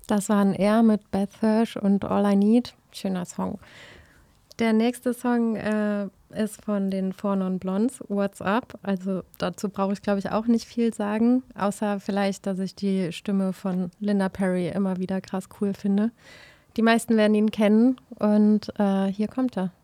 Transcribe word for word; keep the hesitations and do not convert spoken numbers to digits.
Das waren er mit Beth Hirsch und All I Need. Schöner Song. Der nächste Song äh, ist von den Four Non Blondes, What's Up. Also dazu brauche ich, glaube ich, auch nicht viel sagen, außer vielleicht, dass ich die Stimme von Linda Perry immer wieder krass cool finde. Die meisten werden ihn kennen und äh, hier kommt er.